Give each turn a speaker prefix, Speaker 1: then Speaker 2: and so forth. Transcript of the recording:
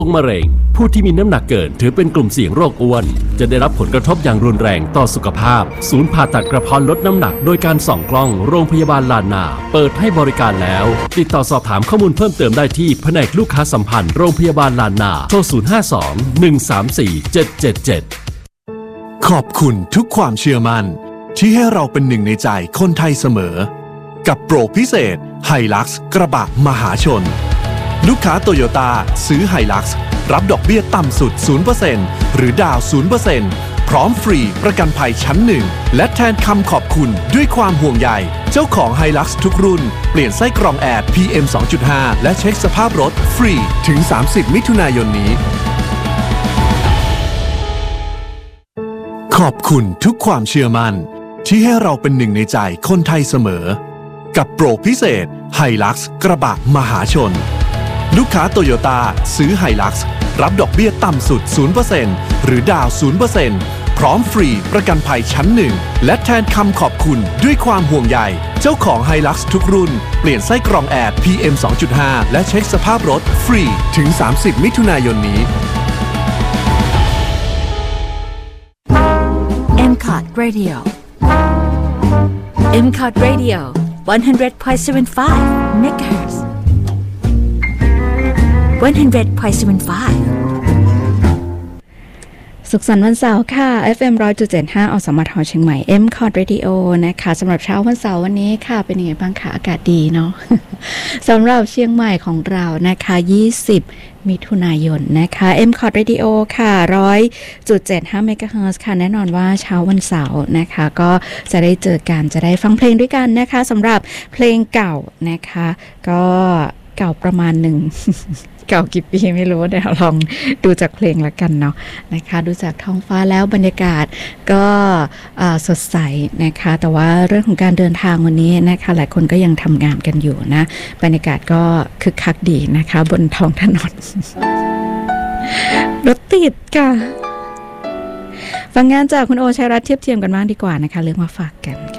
Speaker 1: มะเร็งผู้ที่มีน้ำหนักเกินถือเป็นกลุ่มเสี่ยงโรคอ้วนจะได้รับผลกระทบอย่างรุนแรงต่อสุขภาพศูนย์ผ่าตัดกระเพาะลดน้ำหนักโดยการส่องกล้องโรงพยาบาลลานนาเปิดให้บริการแล้วติดต่อสอบถามข้อมูลเพิ่มเติมได้ที่แผนกลูกค้าสัมพันธ์โรงพยาบาลลานนาโทร 052-134-777
Speaker 2: ขอบคุณทุกความเชื่อมั่นที่ให้เราเป็นหนึ่งในใจคนไทยเสมอกับโปรพิเศษไฮลักซ์กระบะมหาชนลูกค้าโตโยต้าซื้อไฮลักซ์รับดอกเบี้ยต่ำสุด 0% หรือดาว 0% พร้อมฟรีประกันภัยชั้นหนึ่งและแทนคำขอบคุณด้วยความห่วงใยเจ้าของไฮลักซ์ทุกรุ่นเปลี่ยนไส้กรองแอร์ PM 2.5 และเช็คสภาพรถฟรีถึง 30 มิถุนายนนี้ขอบคุณทุกความเชื่อมั่นที่ให้เราเป็นหนึ่งในใจคนไทยเสมอกับโปรพิเศษไฮลักซ์กระบะมหาชนลูกค้าโตโยต้าซื้อไฮลักซ์รับดอกเบี้ยต่ำสุด 0% หรือดาว 0% พร้อมฟรีประกันภัยชั้นหนึ่งและแทนคำขอบคุณด้วยความห่วงใยเจ้าของไฮลักซ์ทุกรุ่นเปลี่ยนไส้กรองแอร์ PM 2.5 และเช็คสภาพรถฟรีถึง 30 มิถุนายนนี้
Speaker 3: MCOT Radio MCOT Radio 100.75 MHz 100.75สุขสันต์วันเสาร์ค่ะ FM 100.75 อสมทเชียงใหม่ MCOT Radio นะคะสำหรับเช้าวันเสาร์วันนี้ค่ะเป็นยังไงบ้างคะอากาศดีเนาะ สำหรับเชียงใหม่ของเรานะคะ20 มิถุนายนนะคะ MCOT Radio ค่ะ 100.75 MHz ค่ะแน่นอนว่าเช้าวันเสาร์นะคะก็จะได้เจอกันจะได้ฟังเพลงด้วยกันนะคะสำหรับเพลงเก่านะคะก็เก่าประมาณหนึ่ง เก่ากี่ปีไม่รู้เดี๋ยวลองดูจากเพลงละกันเนาะนะคะดูจากท้องฟ้าแล้วบรรยากาศก็สดใสนะคะแต่ว่าเรื่องของการเดินทางวันนี้นะคะหลายคนก็ยังทำงานกันอยู่นะบรรยากาศก็คึกคักดีนะคะบนท้องถนน รถติดค่ะฟังงานจากคุณโอชัยรัตน์เทียบเทียมกันบ้างดีกว่านะคะเรื่องมาฝากกัน